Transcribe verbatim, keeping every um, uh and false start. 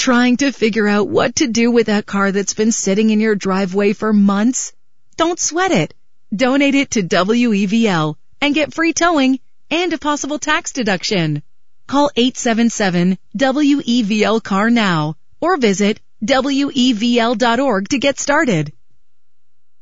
Trying to figure out what to do with that car that's been sitting in your driveway for months? Don't sweat it. Donate it to W E V L and get free towing and a possible tax deduction. Call eight seven seven W E V L car now or visit W E V L dot org to get started.